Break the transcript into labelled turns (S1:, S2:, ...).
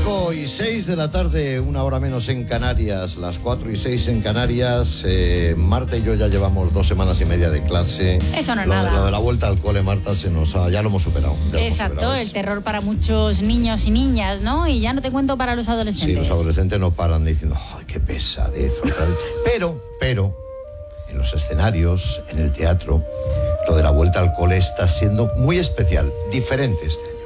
S1: 5:06 de la tarde, una hora menos en Canarias, las 4:06 en Canarias. Marta y yo ya llevamos 2 semanas y media de clase.
S2: Eso no es nada.
S1: Lo de la vuelta al cole, Marta, ya lo hemos superado.
S2: Exacto, el terror para muchos niños y niñas, ¿no? Y ya no te cuento para los adolescentes.
S1: Sí, los adolescentes no paran diciendo, ¡ay, qué pesadez! Pero, en los escenarios, en el teatro, lo de la vuelta al cole está siendo muy especial, diferente este año.